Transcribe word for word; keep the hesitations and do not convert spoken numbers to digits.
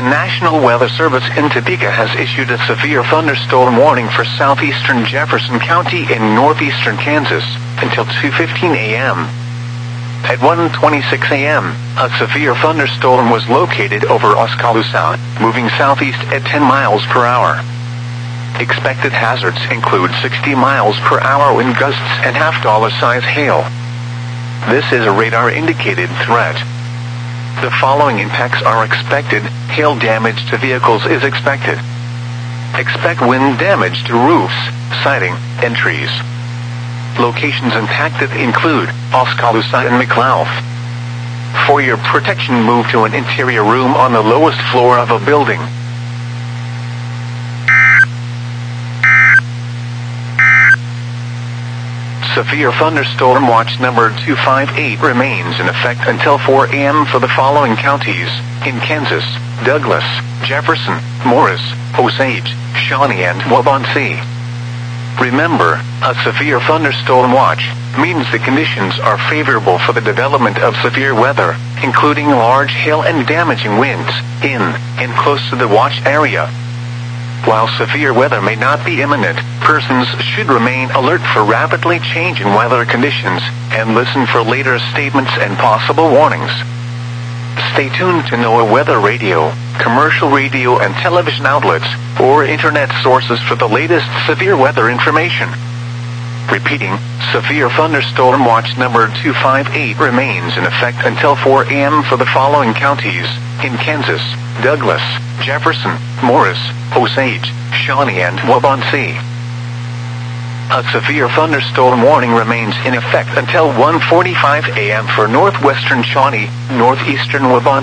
The National Weather Service in Topeka has issued a severe thunderstorm warning for southeastern Jefferson County in northeastern Kansas until two fifteen a m At one twenty-six a m, a severe thunderstorm was located over Oskaloosa, moving southeast at ten miles per hour. Expected hazards include sixty miles per hour wind gusts and half-dollar-size hail. This is a radar-indicated threat. The following impacts are expected. Hail damage to vehicles is expected. Expect wind damage to roofs, siding, and trees. Locations impacted include Oskaloosa and McLeod. For your protection, move to an interior room on the lowest floor of a building. Severe thunderstorm watch number two five eight remains in effect until four a m for the following counties in Kansas: Douglas, Jefferson, Morris, Osage, Shawnee, and Waubonsee. Remember, a severe thunderstorm watch means the conditions are favorable for the development of severe weather, including large hail and damaging winds, in and close to the watch area. While severe weather may not be imminent, persons should remain alert for rapidly changing weather conditions and listen for later statements and possible warnings. Stay tuned to NOAA Weather Radio, commercial radio and television outlets, or internet sources for the latest severe weather information. Repeating, severe thunderstorm watch number two five eight remains in effect until four a m for the following counties in Kansas: Douglas, Jefferson, Morris, Osage, Shawnee, and Waubonsee. A severe thunderstorm warning remains in effect until one forty-five a m for northwestern Shawnee, northeastern Waubonsee.